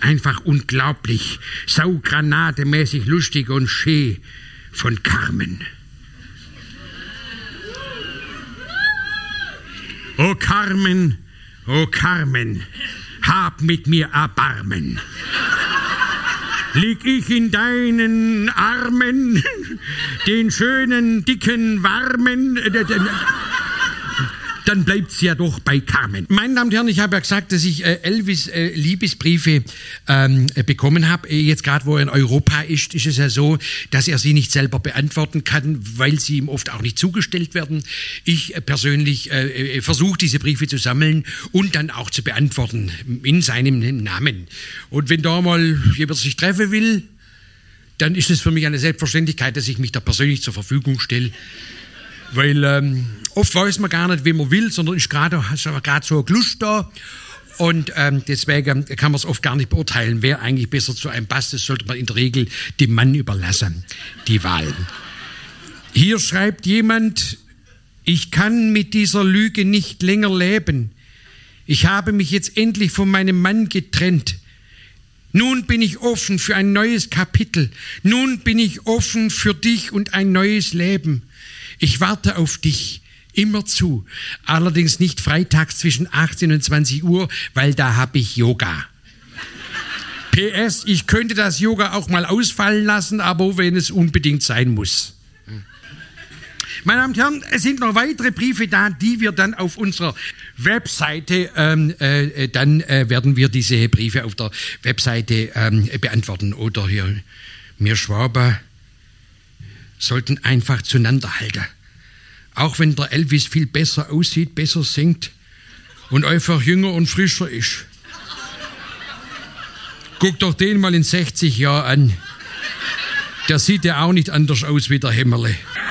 einfach unglaublich, saugranatemäßig lustig und schön von Carmen. O Carmen, hab mit mir Erbarmen. Lieg ich in deinen Armen, den schönen, dicken, warmen, dann bleibt's ja doch bei Carmen. Meine Damen und Herren, ich habe ja gesagt, dass ich Elvis Liebesbriefe bekommen habe. Jetzt gerade, wo er in Europa ist es ja so, dass er sie nicht selber beantworten kann, weil sie ihm oft auch nicht zugestellt werden. Ich persönlich versuche, diese Briefe zu sammeln und dann auch zu beantworten in seinem Namen. Und wenn da mal jemand sich treffen will, dann ist es für mich eine Selbstverständlichkeit, dass ich mich da persönlich zur Verfügung stelle. Weil oft weiß man gar nicht, wie man will, sondern ist gerade so eine Lust da. Und deswegen kann man es oft gar nicht beurteilen, wer eigentlich besser zu einem passt. Das sollte man in der Regel dem Mann überlassen, die Wahl. Hier schreibt jemand: Ich kann mit dieser Lüge nicht länger leben. Ich habe mich jetzt endlich von meinem Mann getrennt. Nun bin ich offen für ein neues Kapitel. Nun bin ich offen für dich und ein neues Leben. Ich warte auf dich, immer zu. Allerdings nicht freitags zwischen 18 und 20 Uhr, weil da habe ich Yoga. PS, ich könnte das Yoga auch mal ausfallen lassen, aber wenn es unbedingt sein muss. Meine Damen und Herren, es sind noch weitere Briefe da, die wir dann auf unserer Webseite, werden wir diese Briefe auf der Webseite beantworten. Oder hier, wir Schwaber sollten einfach zueinander halten. Auch wenn der Elvis viel besser aussieht, besser singt und einfach jünger und frischer ist. Guck doch den mal in 60 Jahren an. Der sieht ja auch nicht anders aus wie der Hämmerle.